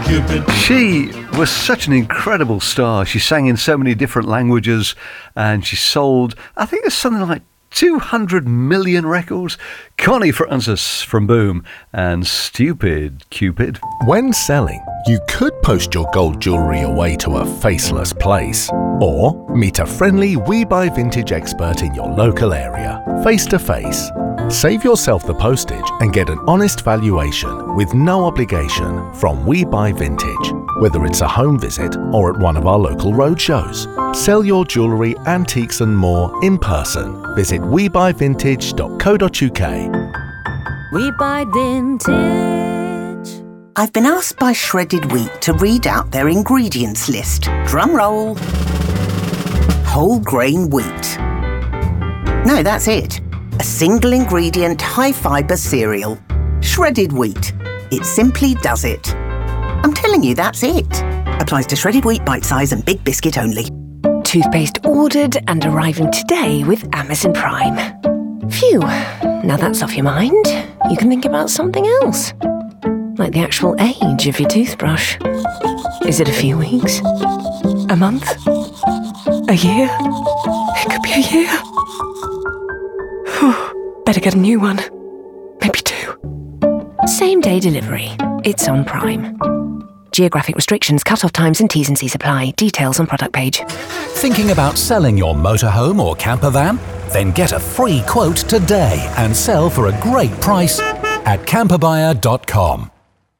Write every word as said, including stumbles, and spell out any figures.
Cupid. She was such an incredible star. She sang in so many different languages and she sold, I think it's something like two hundred million records. Connie Francis from Boom and Stupid Cupid. When selling, you could post your gold jewellery away to a faceless place, or meet a friendly We Buy Vintage expert in your local area, face to face. Save yourself the postage and get an honest valuation with no obligation from We Buy Vintage, whether it's a home visit or at one of our local roadshows. Sell your jewellery, antiques and more in person. Visit we buy vintage dot co dot uk. We Buy Vintage. I've been asked by Shredded Wheat to read out their ingredients list. Drum roll. Whole grain wheat. No, that's it. A single ingredient, high fibre cereal. Shredded wheat. It simply does it. I'm telling you, that's it. Applies to shredded wheat, bite size and big biscuit only. Toothpaste ordered and arriving today with Amazon Prime. Phew, now that's off your mind. You can think about something else. Like the actual age of your toothbrush. Is it a few weeks? A month? A year? It could be a year. Better get a new one. Maybe two. Same day delivery. It's on Prime. Geographic restrictions, cut-off times and T's and C's apply. Details on product page. Thinking about selling your motorhome or camper van? Then get a free quote today and sell for a great price at camperbuyer dot com.